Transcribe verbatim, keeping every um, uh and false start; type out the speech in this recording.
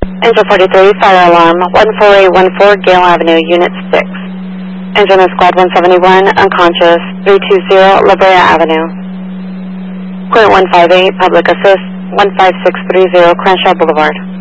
Engine forty-three, fire alarm, one four eight one four Gale Avenue, Unit six. Engine in Squad one seventy-one, unconscious, three two zero La Brea Avenue. Point one five eight, public assist, one five six three zero Crenshaw Boulevard.